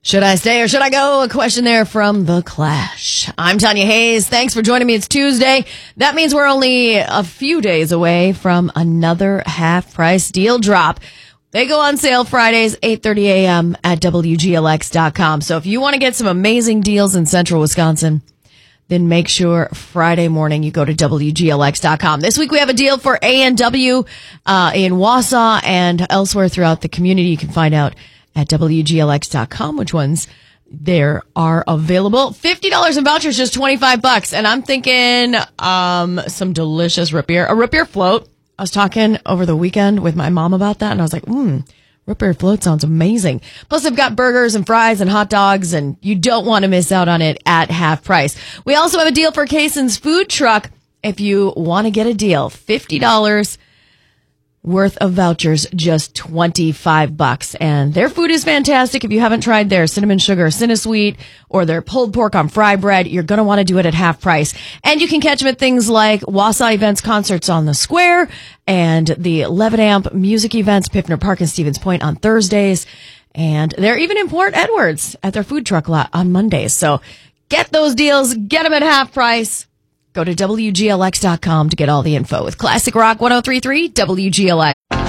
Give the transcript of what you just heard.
Should I stay or should I go? A question there from The Clash. I'm Tanya Hayes. Thanks for joining me. It's Tuesday. That means we're only a few days away from another half-price deal drop. They go on sale Fridays, 8:30 a.m. at WGLX.com. So if you want to get some amazing deals in central Wisconsin, then make sure Friday morning you go to WGLX.com. This week we have a deal for A&W in Wausau and elsewhere throughout the community. You can find out at WGLX.com which ones there are available. $50 in vouchers, just $25. And I'm thinking some delicious root beer. A root beer float. I was talking over the weekend with my mom about that, and I was like, root beer float sounds amazing. Plus, they've got burgers and fries and hot dogs, and you don't want to miss out on it at half price. We also have a deal for Kason's food truck. If you want to get a deal, $50 worth of vouchers, just $25. And their food is fantastic. If you haven't tried their cinnamon sugar Cinnasweet or their pulled pork on fry bread, you're going to want to do it at half price. And you can catch them at things like Wausau Events Concerts on the Square and the Levitamp music events, Piffner Park and Stevens Point on Thursdays. And they're even in Port Edwards at their food truck lot on Mondays. So get those deals, get them at half price. Go to WGLX.com to get all the info with Classic Rock 103.3 WGLX.